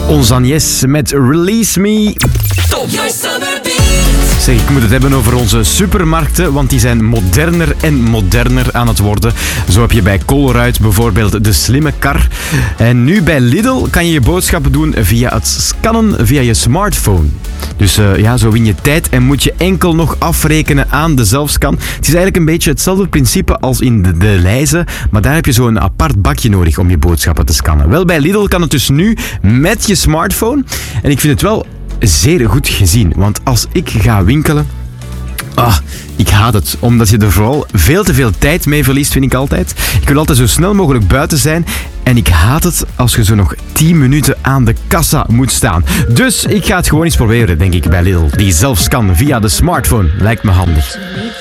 Ons Agnes met Release Me. Top Your Summer Beat. Zeg, ik moet het hebben over onze supermarkten, want die zijn moderner en moderner aan het worden. Zo heb je bij Colruyt bijvoorbeeld de slimme kar. En nu bij Lidl kan je je boodschappen doen via het scannen via je smartphone. Dus zo win je tijd en moet je enkel nog afrekenen aan de zelfscan. Het is eigenlijk een beetje hetzelfde principe als in de lijzen, maar daar heb je zo'n apart bakje nodig om je boodschappen te scannen. Wel, bij Lidl kan het dus nu met je smartphone. En ik vind het wel zeer goed gezien, want als ik ga winkelen... ik haat het, omdat je er vooral veel te veel tijd mee verliest, vind ik altijd. Ik wil altijd zo snel mogelijk buiten zijn en ik haat het als je zo nog 10 minuten aan de kassa moet staan. Dus ik ga het gewoon eens proberen, denk ik, bij Lidl. Die zelfscan via de smartphone lijkt me handig.